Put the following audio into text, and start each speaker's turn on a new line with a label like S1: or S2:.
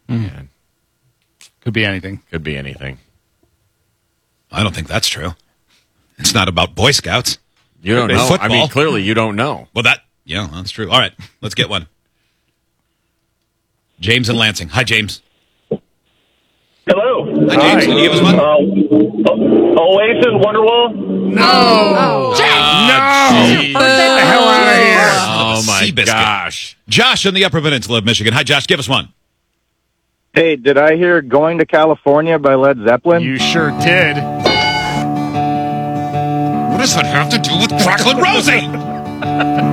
S1: Man.
S2: Could be anything.
S1: Could be anything.
S3: I don't think that's true. It's not about Boy Scouts.
S1: You don't know.
S3: Football.
S1: I mean, clearly you don't know.
S3: Well, that's true. All right, let's get one. James in Lansing. Hi, James.
S4: Hello.
S3: Hi, James. Can you give us one?
S4: Oasis, Wonderwall.
S2: No!
S1: Get the hell out of here. Oh, my
S3: Seabiscuit.
S1: gosh.
S3: Josh in the Upper Peninsula of Michigan. Hi, Josh. Give us one.
S4: Hey, did I hear Going to California by Led Zeppelin?
S2: You sure did.
S3: What does that have to do with Cracklin' Rosie?